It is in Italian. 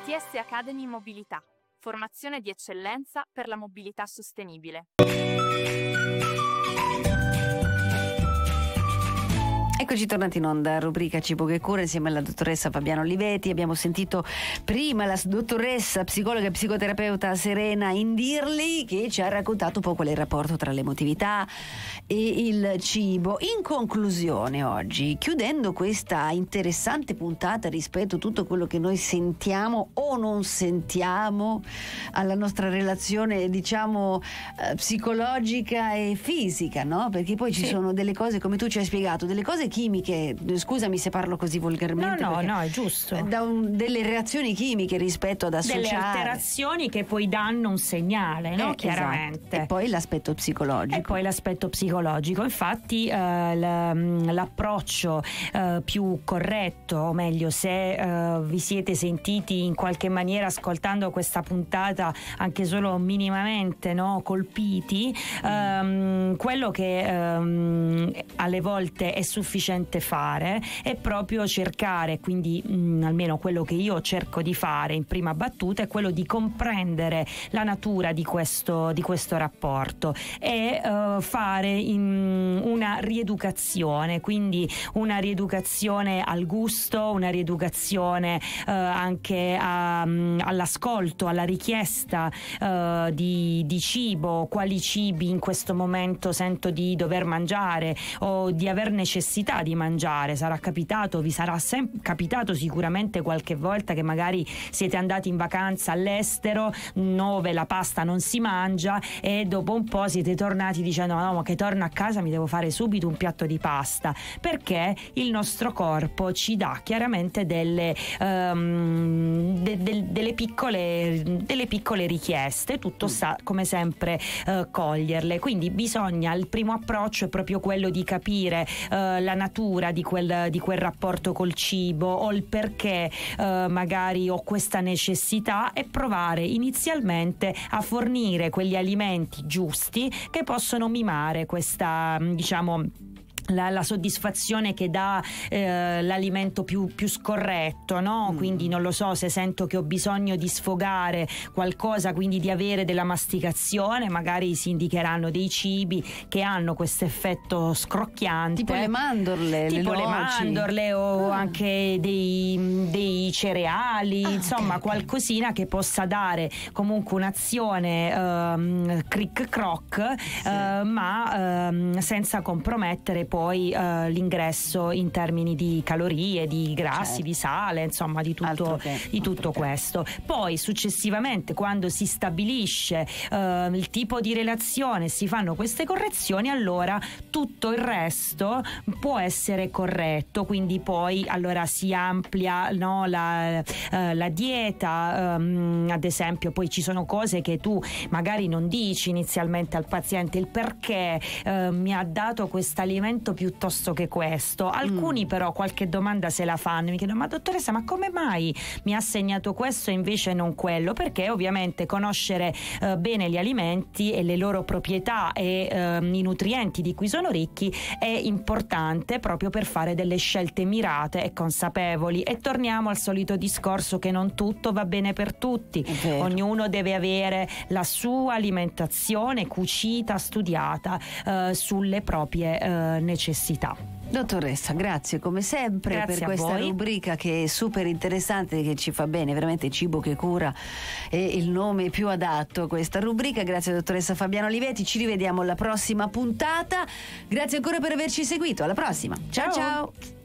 ITS Academy Mobilità, formazione di eccellenza per la mobilità sostenibile. Eccoci tornati in onda, rubrica Cibo che cura insieme alla dottoressa Fabiana Olivetti. Abbiamo sentito prima la dottoressa psicologa e psicoterapeuta Serena Indirli, che ci ha raccontato un po' qual è il rapporto tra l'emotività e il cibo. In conclusione oggi, chiudendo questa interessante puntata rispetto a tutto quello che noi sentiamo o non sentiamo, alla nostra relazione diciamo psicologica e fisica, no? Perché poi ci sono delle cose, come tu ci hai spiegato, delle cose chimiche, scusami se parlo così volgarmente, no, è giusto, delle reazioni chimiche rispetto ad associare delle alterazioni che poi danno un segnale, no? Chiaramente. Esatto. E poi l'aspetto psicologico. Infatti l'approccio più corretto, o meglio, se vi siete sentiti in qualche maniera ascoltando questa puntata anche solo minimamente, no, colpiti, quello che alle volte è sufficiente fare è proprio cercare, quindi almeno quello che io cerco di fare in prima battuta è quello di comprendere la natura di questo rapporto e fare una rieducazione, quindi una rieducazione al gusto, una rieducazione anche all'ascolto, alla richiesta di cibo, quali cibi in questo momento sento di dover mangiare o di aver necessità di mangiare. Sarà capitato, vi sarà capitato sicuramente qualche volta che magari siete andati in vacanza all'estero dove la pasta non si mangia e dopo un po' siete tornati dicendo no, ma che torno a casa mi devo fare subito un piatto di pasta, perché il nostro corpo ci dà chiaramente delle piccole richieste, tutto sta come sempre coglierle, quindi bisogna, il primo approccio è proprio quello di capire la natura di quel rapporto col cibo o il perché magari ho questa necessità e provare inizialmente a fornire quegli alimenti giusti che possono mimare questa, diciamo, la soddisfazione che dà l'alimento più scorretto, no? Quindi non lo so, se sento che ho bisogno di sfogare qualcosa, quindi di avere della masticazione, magari si indicheranno dei cibi che hanno questo effetto scrocchiante, tipo le mandorle o anche dei cereali, insomma qualcosina che possa dare comunque un'azione cric croc, ma senza compromettere poi l'ingresso in termini di calorie, di grassi, di sale, insomma di tutto questo. Poi successivamente, quando si stabilisce il tipo di relazione, si fanno queste correzioni, allora tutto il resto può essere corretto, quindi poi allora si amplia, no, la dieta, ad esempio. Poi ci sono cose che tu magari non dici inizialmente al paziente, il perché mi ha dato questo alimento piuttosto che questo. Alcuni però qualche domanda se la fanno, mi chiedono: ma dottoressa, ma come mai mi ha segnato questo e invece non quello? Perché ovviamente conoscere bene gli alimenti e le loro proprietà e i nutrienti di cui sono ricchi è importante proprio per fare delle scelte mirate e consapevoli. E torniamo al solito discorso che non tutto va bene per tutti, ognuno deve avere la sua alimentazione cucita, studiata sulle proprie necessità. Dottoressa, grazie come sempre per questa rubrica che è super interessante, che ci fa bene, veramente Cibo che cura è il nome più adatto a questa rubrica. Grazie dottoressa Fabiana Olivetti, ci rivediamo alla prossima puntata, grazie ancora per averci seguito, alla prossima, ciao.